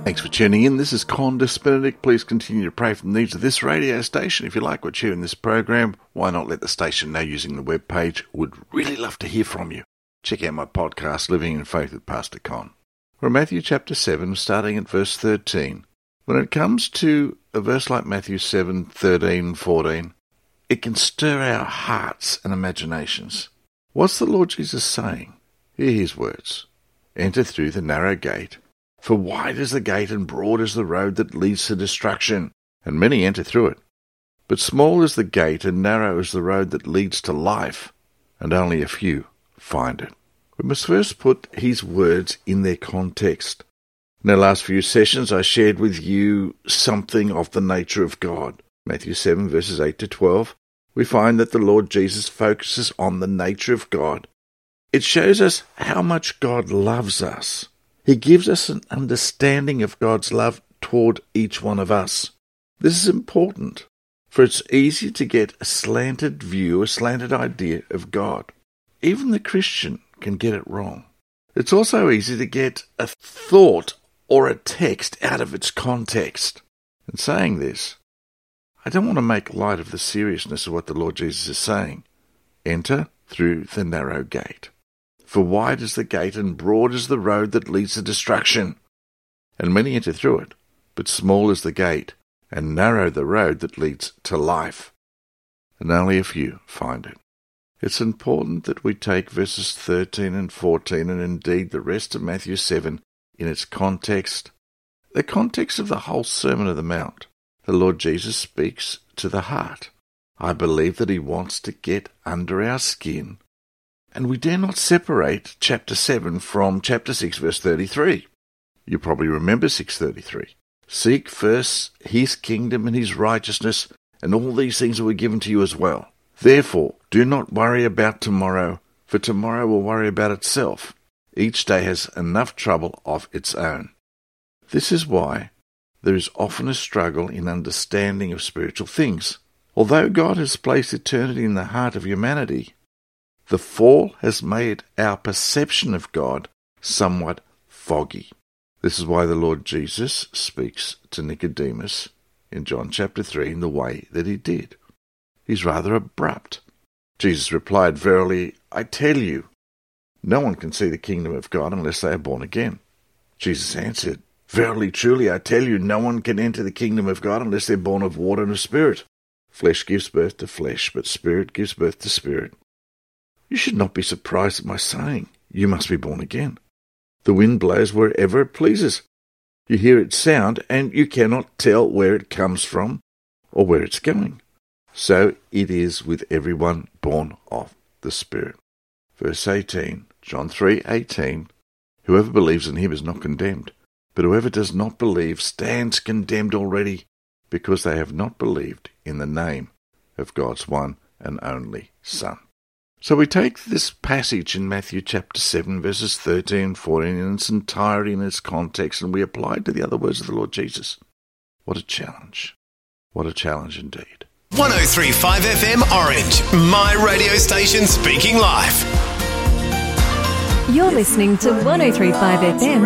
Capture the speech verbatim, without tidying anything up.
Thanks for tuning in. This is Condis Benedict. Please continue to pray for the needs of this radio station. If you like what you hear in this program, why not let the station know using the webpage? Would really love to hear from you. Check out my podcast, Living in Faith with Pastor Con. We're in Matthew chapter seven, starting at verse thirteen. When it comes to a verse like Matthew seven, thirteen, fourteen, it can stir our hearts and imaginations. What's the Lord Jesus saying? Hear his words. Enter through the narrow gate. For wide is the gate and broad is the road that leads to destruction, and many enter through it. But small is the gate and narrow is the road that leads to life, and only a few find it. We must first put his words in their context. In the last few sessions I shared with you something of the nature of God. Matthew seven verses eight to twelve, we find that the Lord Jesus focuses on the nature of God. It shows us how much God loves us. He gives us an understanding of God's love toward each one of us. This is important, for it's easy to get a slanted view, a slanted idea of God. Even the Christian can get it wrong. It's also easy to get a thought or a text out of its context. In saying this, I don't want to make light of the seriousness of what the Lord Jesus is saying. Enter through the narrow gate. For wide is the gate and broad is the road that leads to destruction, and many enter through it. But small is the gate, and narrow the road that leads to life, and only a few find it. It's important that we take verses thirteen and fourteen, and indeed the rest of Matthew seven, in its context, the context of the whole Sermon on the Mount. The Lord Jesus speaks to the heart. I believe that he wants to get under our skin. And we dare not separate chapter seven from chapter six, verse thirty-three. You probably remember six thirty-three. Seek first his kingdom and his righteousness, and all these things will be given to you as well. Therefore, do not worry about tomorrow, for tomorrow will worry about itself. Each day has enough trouble of its own. This is why there is often a struggle in understanding of spiritual things. Although God has placed eternity in the heart of humanity, the fall has made our perception of God somewhat foggy. This is why the Lord Jesus speaks to Nicodemus in John chapter three in the way that he did. He's rather abrupt. Jesus replied, Verily, I tell you, no one can see the kingdom of God unless they are born again. Jesus answered, Verily, truly, I tell you, no one can enter the kingdom of God unless they're born of water and of spirit. Flesh gives birth to flesh, but spirit gives birth to spirit. You should not be surprised at my saying, You must be born again. The wind blows wherever it pleases. You hear its sound, and you cannot tell where it comes from or where it's going. So it is with everyone born of the Spirit. Verse eighteen, John three eighteen, Whoever believes in him is not condemned, but whoever does not believe stands condemned already, because they have not believed in the name of God's one and only Son. So we take this passage in Matthew chapter seven, verses thirteen and fourteen in its entirety, in its context, and we apply it to the other words of the Lord Jesus. What a challenge. What a challenge indeed. one oh three point five F M Orange, my radio station speaking live. You're listening to one oh three point five F M